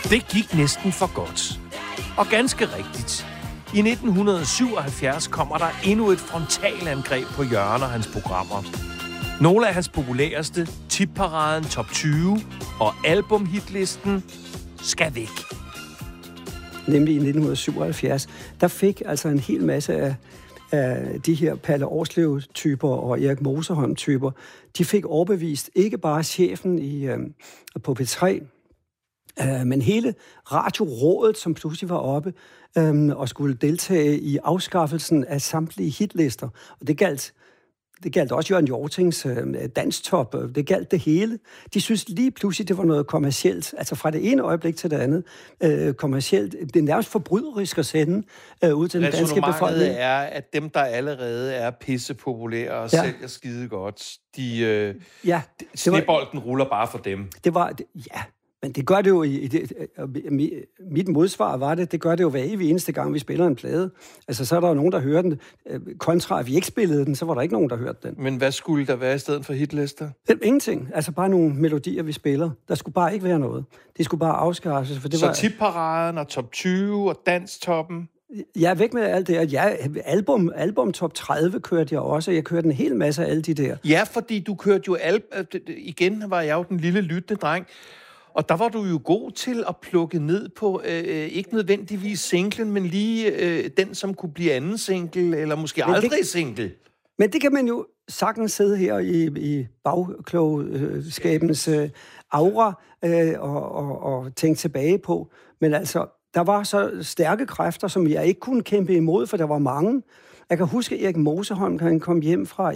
Det gik næsten for godt. Og ganske rigtigt. I 1977 kommer der endnu et frontalangreb på Jørgen og hans programmer. Nogle af hans populæreste, Tipparaden Top 20 og albumhitlisten skal væk. Nemlig i 1977, der fik altså en hel masse af de her Palle Årslev-typer og Erik Moserholm-typer, de fik overbevist ikke bare chefen på P3, men hele radiorådet, som pludselig var oppe og skulle deltage i afskaffelsen af samtlige hitlister. Og det galt også Jørgen Hjortings danstop, det galt det hele. De synes lige pludselig, det var noget kommercielt, altså fra det ene øjeblik til det andet, kommercielt. Det er nærmest forbryderisk at sende ud til den danske befolkning. Er, at dem, der allerede er pissepopulære og sælger skide godt, snebolden ruller bare for dem. Men det gør det jo, mit modsvar var det gør det jo hver evig eneste gang, vi spiller en plade. Altså, så er der jo nogen, der hører den. Kontra, at vi ikke spillede den, så var der ikke nogen, der hørte den. Men hvad skulle der være i stedet for hitlister? Ingenting. Altså, bare nogle melodier, vi spiller. Der skulle bare ikke være noget. Det skulle bare afskaffes. For det så Tipparaden og Top 20 og Danstoppen? Jeg er væk med alt det. Album Top 30 kørte jeg også. Jeg kørte en hel masse af alle de der. Ja, fordi du kørte jo igen var jeg jo den lille lyttende dreng. Og der var du jo god til at plukke ned på, ikke nødvendigvis singlen, men lige den, som kunne blive anden single, eller måske aldrig single. Men det kan man jo sagtens sidde her i bagklogskabens aura og tænke tilbage på. Men altså, der var så stærke kræfter, som jeg ikke kunne kæmpe imod, for der var mange. Jeg kan huske, at Erik Moserholm, han kom hjem fra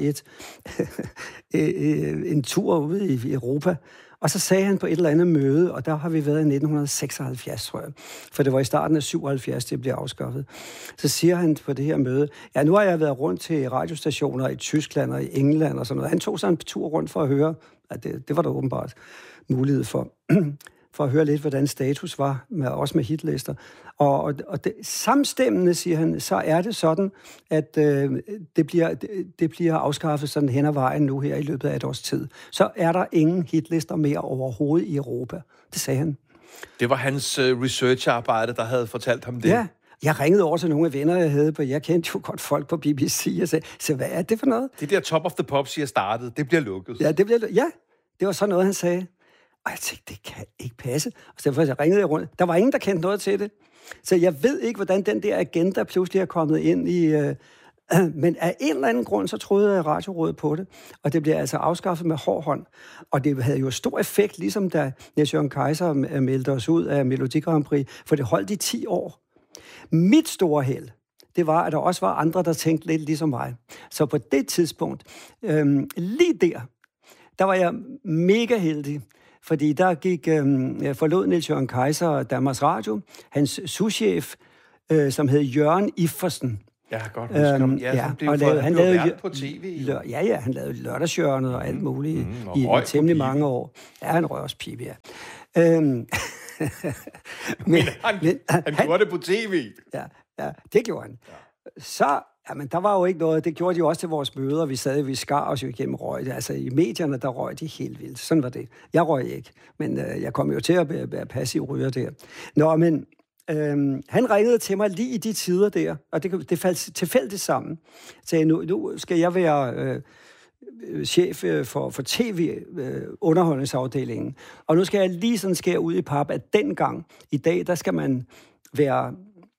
en tur ude i Europa, og så sagde han på et eller andet møde, og der har vi været i 1976, tror jeg, for det var i starten af 77, det blev afskaffet. Så siger han på det her møde, ja, nu har jeg været rundt til radiostationer i Tyskland og i England og sådan noget. Han tog sig en tur rundt for at høre, at det var der åbenbart mulighed for at høre lidt, hvordan status var, også med hitlister. Og det, samstemmende, siger han, så er det sådan, at det bliver afskaffet sådan hen ad vejen nu her i løbet af et års tid. Så er der ingen hitlister mere overhovedet i Europa. Det sagde han. Det var hans researcharbejde, der havde fortalt ham det. Ja. Jeg ringede over til nogle af venner, jeg havde, jeg kendte jo godt folk på BBC, og sagde, hvad er det for noget? Det der Top of the Pops, jeg startede, det bliver lukket. Ja, det var sådan noget, han sagde. Og jeg tænkte, det kan ikke passe. Og så jeg ringede rundt. Der var ingen, der kendte noget til det. Så jeg ved ikke, hvordan den der agenda pludselig er kommet ind i... Men af en eller anden grund, så troede Radiorådet på det. Og det blev altså afskaffet med hård hånd. Og det havde jo stor effekt, ligesom da Niels Jørgen Kaiser meldte os ud af Melodi Grand Prix. For det holdt i 10 år. Mit store held, det var, at der også var andre, der tænkte lidt ligesom mig. Så på det tidspunkt, lige der var jeg mega heldig. Fordi der forlod Niels Jørgen Kaiser Danmarks Radio, hans souschef, som hed Jørgen Iffersen. Ja, godt huske ham. Han lavede på tv. Han lavede Lørdagshjørnet og alt muligt i temmelig mange år. Ja, han røg også pibe, ja. men han gjorde det på tv. Ja, det gjorde han. Ja. Så... Jamen, der var jo ikke noget. Det gjorde de jo også til vores møder. Vi skar os jo igennem røg. Altså, i medierne, der røg de helt vildt. Sådan var det. Jeg røg ikke, men jeg kom jo til at være passiv ryger der. Nå, men han ringede til mig lige i de tider der, og det faldt tilfældigt sammen. Så nu skal jeg være chef for tv-underholdningsafdelingen. Og nu skal jeg lige sådan skære ud i pap, at dengang, i dag, der skal man være,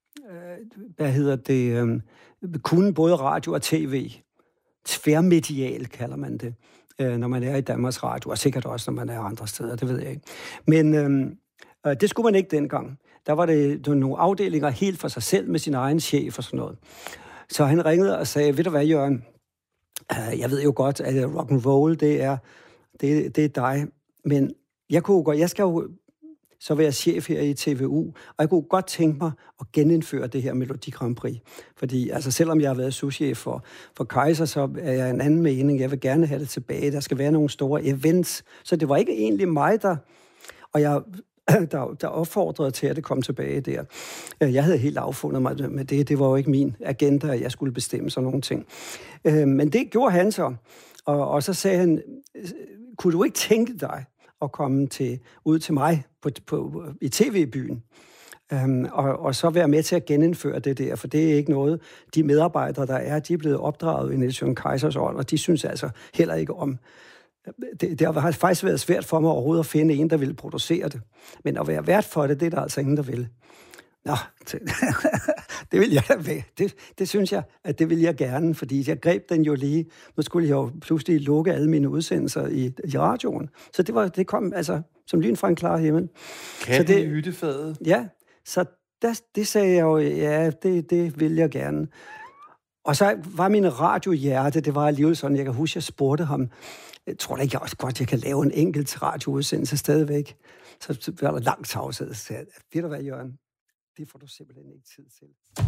kunne både radio og tv. Tværmedial kalder man det, når man er i Danmarks Radio, og sikkert også, når man er andre steder, det ved jeg ikke. Men det skulle man ikke dengang. Der var det nogle afdelinger helt for sig selv med sin egen chef og sådan noget. Så han ringede og sagde, ved du hvad, Jørgen, jeg ved jo godt, at rock and roll, det er dig, men jeg skal jo så være chef her i TVU, og jeg kunne godt tænke mig at genindføre det her Melodi Grand Prix. Fordi altså, selvom jeg har været souschef for Kaiser, så er jeg en anden mening. Jeg vil gerne have det tilbage. Der skal være nogle store events. Så det var ikke egentlig mig, der opfordrede til, at det kom tilbage der. Jeg havde helt affundet mig med det. Det var jo ikke min agenda, at jeg skulle bestemme sådan nogle ting. Men det gjorde han så. Og så sagde han, kunne du ikke tænke dig at komme ud til mig i tv-byen. Og så være med til at genindføre det der, for det er ikke noget. De medarbejdere, der er, de er blevet opdraget i Niels Jørgen Kaisers ånd, og de synes altså heller ikke om. Det har faktisk været svært for mig overhovedet at finde en, der vil producere det. Men at være vært for det, det er der altså ingen, der vil. Nå, det vil jeg da. Det synes jeg, at det vil jeg gerne, fordi jeg greb den jo lige. Nu skulle jeg jo pludselig lukke alle mine udsendelser i radioen. Så det kom altså som lyn fra en klar himmel. Katten i hyttefadet. Ja, så det sagde jeg jo, ja, det vil jeg gerne. Og så var min radiohjerte, det var alligevel sådan, jeg kan huske, jeg spurgte ham, jeg tror da ikke også godt, jeg kan lave en enkelt radioudsendelse stadigvæk. Så var der langt tavshed, så sagde jeg, ved du hvad, Jørgen? Det får du simpelthen ikke tid til.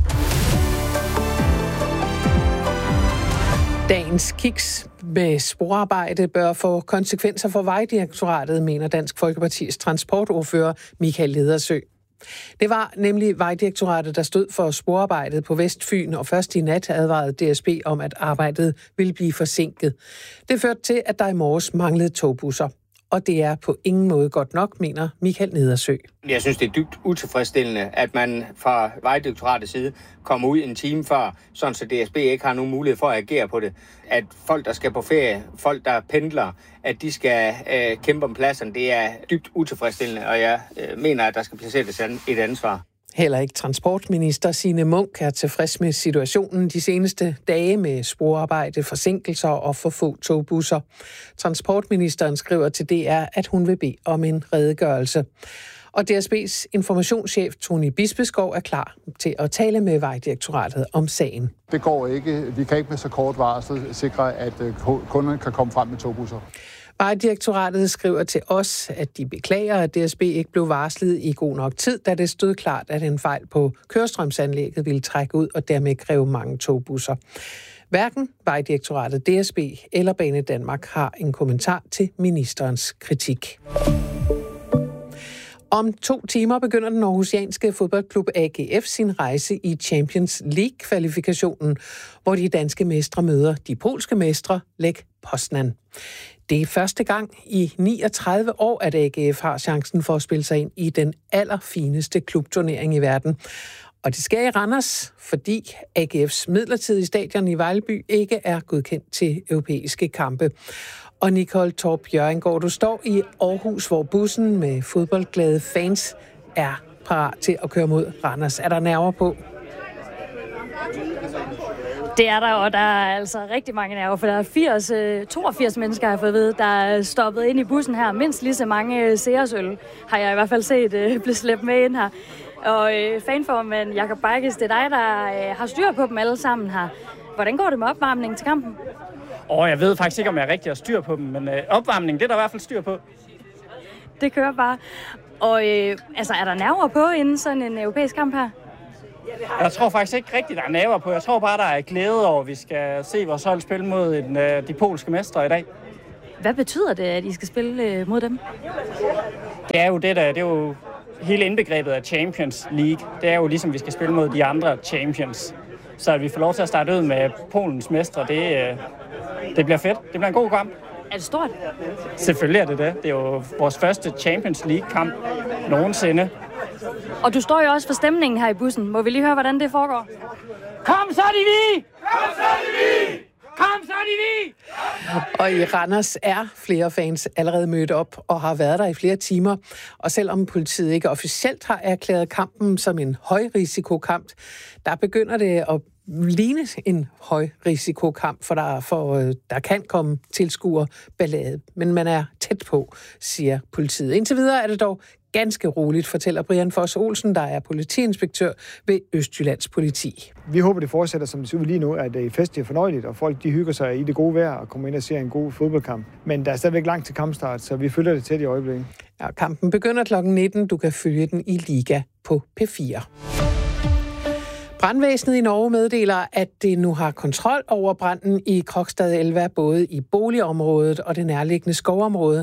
Dagens kiks med sporarbejde bør få konsekvenser for Vejdirektoratet, mener Dansk Folkepartis transportordfører Michael Ledersø. Det var nemlig Vejdirektoratet, der stod for sporarbejdet på Vestfyn, og først i nat advarede DSB om, at arbejdet ville blive forsinket. Det førte til, at der i morges manglede togbusser. Og det er på ingen måde godt nok, mener Michael Nedersø. Jeg synes, det er dybt utilfredsstillende, at man fra Vejdirektoratets side kommer ud en time før, sådan så DSB ikke har nogen mulighed for at agere på det. At folk, der skal på ferie, folk, der pendler, at de skal kæmpe om pladserne, det er dybt utilfredsstillende, og jeg mener, at der skal placeres et ansvar. Heller ikke transportminister Signe Munk er tilfreds med situationen de seneste dage med sporarbejde, forsinkelser og for få togbusser. Transportministeren skriver til DR, at hun vil bede om en redegørelse. Og DSB's informationschef Tony Bispeskov er klar til at tale med Vejdirektoratet om sagen. Det går ikke. Vi kan ikke med så kort varsel sikre, at kunderne kan komme frem med togbusser. Vejdirektoratet skriver til os, at de beklager, at DSB ikke blev varslet i god nok tid, da det stod klart, at en fejl på kørestrømsanlægget ville trække ud og dermed kræve mange togbusser. Hverken Vejdirektoratet, DSB eller Banedanmark har en kommentar til ministerens kritik. Om 2 timer begynder den aarhusianske fodboldklub AGF sin rejse i Champions League-kvalifikationen, hvor de danske mestre møder de polske mestre Lech Poznan. Det er første gang i 39 år, at AGF har chancen for at spille sig ind i den allerfineste klubturnering i verden. Og det skal i Randers, fordi AGF's midlertidige stadion i Vejlby ikke er godkendt til europæiske kampe. Og Nicole Torp Jørgengaard, du står i Aarhus, hvor bussen med fodboldglade fans er parat til at køre mod Randers. Er der nerver på? Det er der, og der er altså rigtig mange nerver, for der er 82 mennesker, jeg har fået at vide, der er stoppet ind i bussen her. Mindst lige så mange Seersøl har jeg i hvert fald set blive slæbt med ind her. Og fanformand Jakob Bajkes, det er dig, der har styr på dem alle sammen her. Hvordan går det med opvarmningen til kampen? Jeg ved faktisk ikke, om jeg rigtig har styr på dem, men opvarmning, det er der i hvert fald styr på. Det kører bare. Og er der nerver på inden sådan en europæisk kamp her? Jeg tror faktisk ikke rigtigt, der er nerver på. Jeg tror bare, der er glæde over, at vi skal se vores hold spille mod de polske mestre i dag. Hvad betyder det, at I skal spille mod dem? Det er jo det er jo hele indbegrebet af Champions League. Det er jo ligesom, vi skal spille mod de andre champions. Så at vi får lov til at starte ud med Polens mestre, det bliver fedt. Det bliver en god kamp. Er det stort? Selvfølgelig er det det. Det er jo vores første Champions League-kamp nogensinde. Og du står jo også for stemningen her i bussen. Må vi lige høre, hvordan det foregår? Kom så, de vi! Kom så, de vi! Kom så, de vi! Og i Randers er flere fans allerede mødt op og har været der i flere timer. Og selvom politiet ikke officielt har erklæret kampen som en højrisikokamp, der begynder det at ligne en højrisikokamp, for der kan komme tilskuerballade. Men man er tæt på, siger politiet. Indtil videre er det dog ganske roligt, fortæller Brian Foss Olsen, der er politiinspektør ved Østjyllands Politi. Vi håber, det fortsætter, som det ser ud lige nu, at fest er fornøjeligt, og folk de hygger sig i det gode vejr og kommer ind og ser en god fodboldkamp. Men der er stadigvæk langt til kampstart, så vi følger det tæt i øjeblikket. Ja, kampen begynder kl. 19. Du kan følge den i Liga på P4. Brandvæsenet i Norge meddeler, at det nu har kontrol over branden i Krokstadelva, både i boligområdet og det nærliggende skovområde.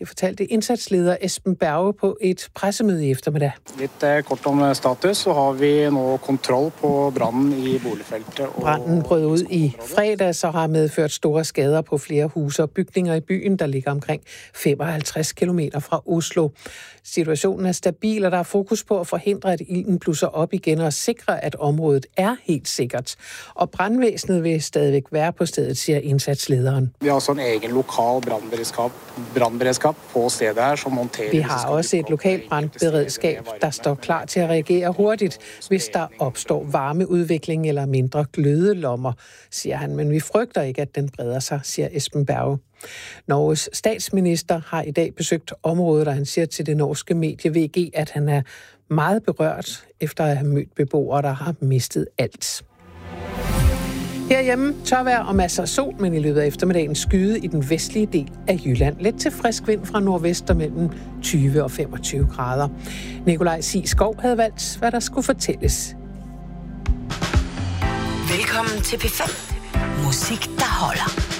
Det fortalte indsatsleder Esben Berge på et pressemøde i eftermiddag. Lidt kort om status, så har vi nu kontrol på branden i boligfeltet. Branden brød ud i fredags og har medført store skader på flere huse og bygninger i byen, der ligger omkring 55 kilometer fra Oslo. Situationen er stabil, og der er fokus på at forhindre, at ilden blusser op igen og sikre, at området er helt sikkert. Og brandvæsenet vil stadigvæk være på stedet, siger indsatslederen. Vi har også en egen lokal brandberedskab på stedet her, som monterer. Vi har også et lokalt brandberedskab, der står klar til at reagere hurtigt, hvis der opstår varmeudvikling eller mindre glødelommer, siger han. Men vi frygter ikke, at den breder sig, siger Esben Berge. Norges statsminister har i dag besøgt området, og han siger til det norske medie VG, at han er meget berørt efter at have mødt beboere, der har mistet alt. Herhjemme tørvejr og masser af sol, men i løbet af eftermiddagen skyde i den vestlige del af Jylland. Let til frisk vind fra nordvest og mellem 20 og 25 grader. Nikolaj Sieskov havde valgt, hvad der skulle fortælles. Velkommen til P5. Musik, der holder.